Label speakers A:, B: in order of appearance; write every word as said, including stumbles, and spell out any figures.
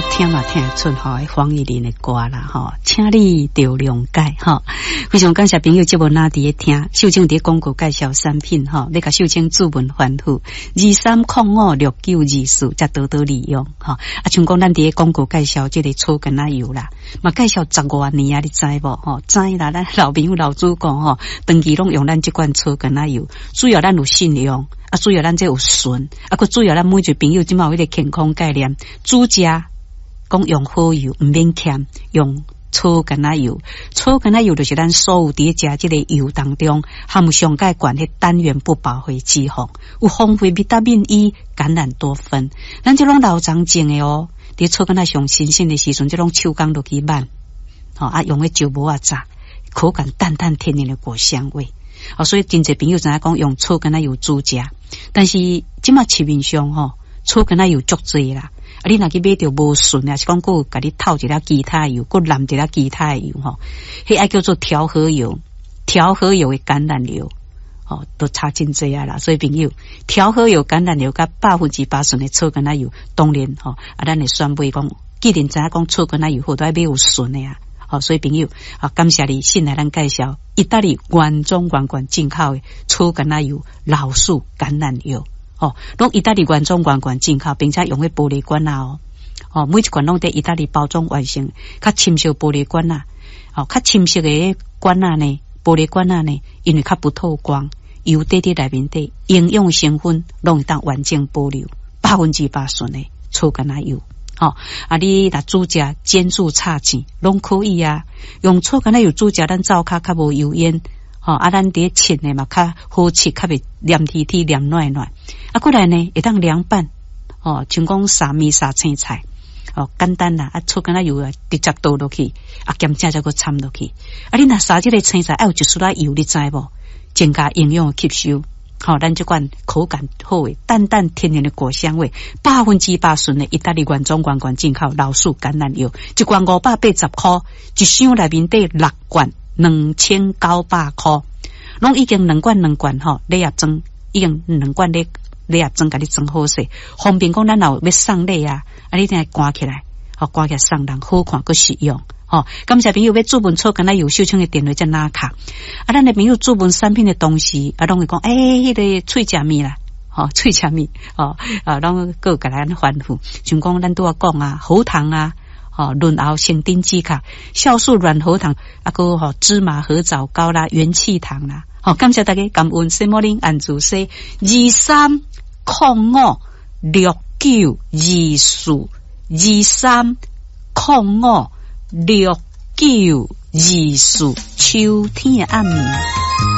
A: 听嘛听得出吼，黄义玲的歌啦吼，请你着谅解吼。非常感谢朋友节目哪伫听，秀清伫广告介绍产品吼，要甲秀清注文反复二三零五六九二四，才多多利用吼。啊，像讲咱伫广告介绍即个草根仔油啦，嘛介绍十五年啊，你知无吼？知啦，咱老朋友老主讲吼，长期拢用咱即款草根仔油，主要咱有信用。啊，主要咱这有顺，啊，佮主要咱每一个朋友即嘛有迄个健康概念，主家讲用好油，毋免欠，用草根仔油，草根仔油就是咱所有伫食即个油当中含有上介悬迄单元不饱和脂肪，有丰富维他命 E、橄榄多酚，咱即种老长种的哦，伫草根仔上新鲜的时阵，即种手工落去慢，吼、哦、啊用迄石磨啊炸，口感淡淡天然的果香味。哦，所以真侪朋友知影讲用草根仔油煮食，但是即马市面上吼草根仔油足侪啦，啊你若去买着无顺啊，是讲佫甲你套一粒其他油，佫淋一粒其他油吼，迄爱叫做调和油，调和油的橄榄油，哦都差真侪啊啦，所以朋友调和油、橄榄油甲百分之八顺的草根仔油，当然吼啊咱会宣布讲，既然知影讲草根仔油好，都爱买有顺的啊。好，所以朋友啊，感谢你先来咱介绍意大利原装原罐进口的草根仔油、老树橄榄油。哦，拢意大利原装原罐进口，并且用的玻璃罐啊哦，哦每一罐拢在意大利包装完成，较深色玻璃罐啊，哦较深色的罐啊呢，玻璃罐啊呢，因为较不透光，油滴滴内面底营养成分拢会当完整保留，百分之八顺的草根仔油。哦，啊，你若煮食煎煮炒糋拢可以啊。用草根仔油煮食，咱灶骹较无油烟。哦，啊，咱伫切呢嘛较好切，较袂黏贴贴、黏软软。啊，过来呢会当凉拌。哦，像讲沙米、沙青菜。哦，简单啦。啊，草根仔油啊，直接倒落去，啊，咸正再个掺落去。啊，你若沙即个青菜爱有一丝仔油，你知无？增加营养吸收。好、哦，咱这款口感好诶，淡淡天然的果香味，百分之八顺的意大利原装原罐进口老树橄榄油，一罐五百八十块，一箱内面底六罐，两千九百块，拢已经两罐两罐吼，礼盒装已经两罐礼礼盒装，甲你装好势，方便讲咱若要送礼啊，啊你定关起来，好关起来送人好看佮实用。哦，感谢朋友要注文草根仔油秀清的电话在哪卡？啊，咱的朋友注文产品的东西，啊，拢会讲，诶、欸，迄、那个脆食面啦，哦，脆食面，哦，啊，拢各甲咱反复，像讲咱拄啊讲啊，喉糖啊，哦，润喉生丁基卡，酵素软喉糖，啊个吼芝麻合枣糕啦，元气糖啦，好、哦，感谢大家感恩，西莫林安主说二三零五六九二四二三零五。六九二四秋天的暗暝。